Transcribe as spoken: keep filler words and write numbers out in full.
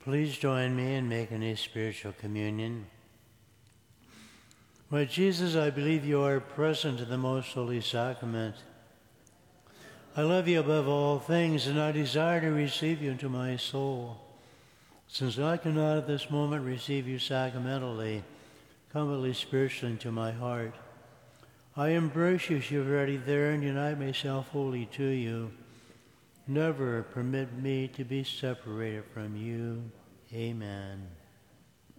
Please join me in making a spiritual communion. Lord Jesus, I believe you are present in the most holy sacrament. I love you above all things, and I desire to receive you into my soul. Since I cannot at this moment receive you sacramentally, come at least spiritually into my heart. I embrace you as you're already there and unite myself wholly to you. Never permit me to be separated from you. Amen.